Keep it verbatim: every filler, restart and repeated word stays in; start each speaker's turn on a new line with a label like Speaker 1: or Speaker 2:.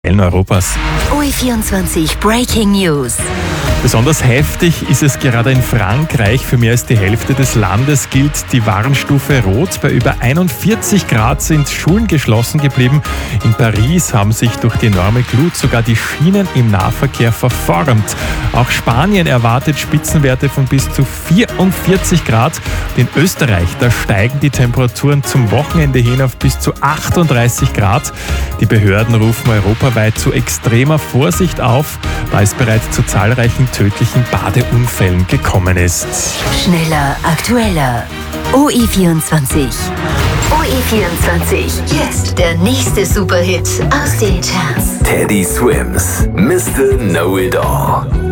Speaker 1: Europas.
Speaker 2: O E vierundzwanzig Breaking News.
Speaker 1: Besonders heftig ist es gerade in Frankreich. Für mehr als die Hälfte des Landes gilt die Warnstufe Rot. Bei über einundvierzig Grad sind Schulen geschlossen geblieben. In Paris haben sich durch die enorme Glut sogar die Schienen im Nahverkehr verformt. Auch Spanien erwartet Spitzenwerte von bis zu vierundvierzig Grad. In Österreich, da steigen die Temperaturen zum Wochenende hin auf bis zu achtunddreißig Grad. Die Behörden rufen europaweit zu extremer Vorsicht auf, da es bereits zu zahlreichen tödlichen Badeunfällen gekommen ist.
Speaker 2: Schneller, aktueller. O E vierundzwanzig. O E vierundzwanzig. Jetzt der nächste Superhit aus den Charts.
Speaker 3: Teddy Swims, Mister Know It All.